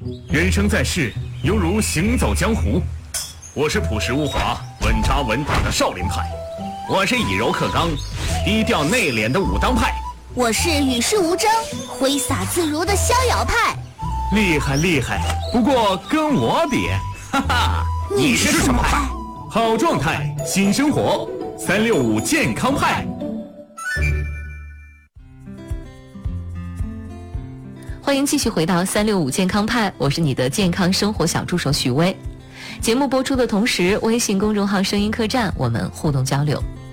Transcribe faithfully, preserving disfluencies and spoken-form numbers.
人生在世，犹如行走江湖。我是朴实无华、稳扎稳打的少林派，我是以柔克刚、低调内敛的武当派， 我是与世无争、挥洒自如的逍遥派。 厉害厉害，不过跟我比，哈哈， 你是什么派？ 好状态，新生活，三六五健康派。 欢迎继续回到三六五健康派，我是你的健康生活小助手许巍。节目播出的同时，微信公众号声音客栈我们互动交流。